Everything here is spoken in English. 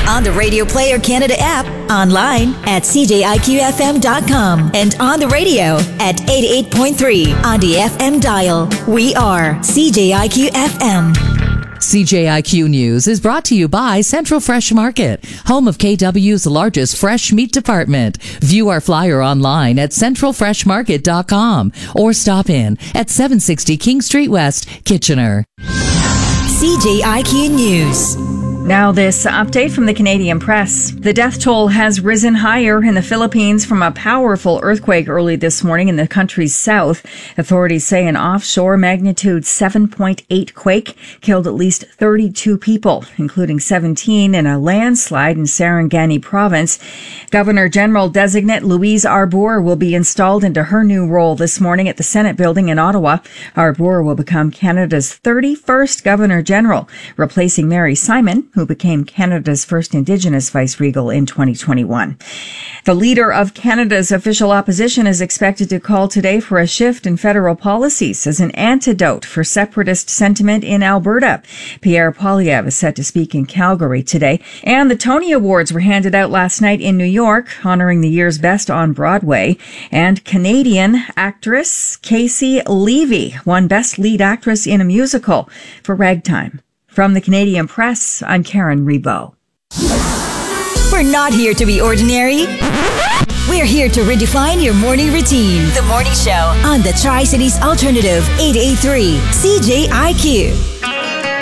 On the Radio Player Canada app, online at cjiqfm.com, and on the radio at 88.3 on the FM dial. We are CJIQ FM. CJIQ News is brought to you by Central Fresh Market, home of KW's largest fresh meat department. View our flyer online at centralfreshmarket.com or stop in at 760 King Street West, Kitchener. CJIQ News. Now this update from the Canadian Press. The death toll has risen higher in the Philippines from a powerful earthquake early this morning in the country's south. Authorities say an offshore magnitude 7.8 quake killed at least 32 people, including 17 in a landslide in Sarangani province. Governor General designate Louise Arbour will be installed into her new role this morning at the Senate building in Ottawa. Arbour will become Canada's 31st Governor General, replacing Mary Simon, who became Canada's first Indigenous vice-regal in 2021. The leader of Canada's official opposition is expected to call today for a shift in federal policies as an antidote for separatist sentiment in Alberta. Pierre Poilievre is set to speak in Calgary today. And the Tony Awards were handed out last night in New York, honoring the year's best on Broadway. And Canadian actress Casey Levy won Best Lead Actress in a Musical for Ragtime. From the Canadian Press, I'm Karen Rebo. We're not here to be ordinary. We're here to redefine your morning routine. The Morning Show on the Tri-Cities Alternative 88.3 CJIQ.